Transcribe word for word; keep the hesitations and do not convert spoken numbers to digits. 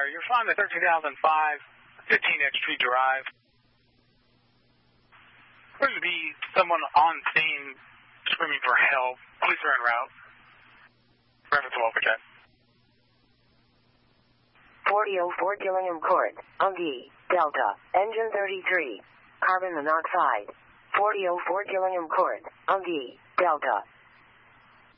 Star. You're flying the thirteen thousand five, fifteen X Tree Drive. There's to be someone on scene screaming for help. Police are en route. Reference well, protect. forty oh four Gillingham Court, Ungi, Delta, engine thirty-three, carbon monoxide. forty oh four Gillingham Court, Ungi, Delta.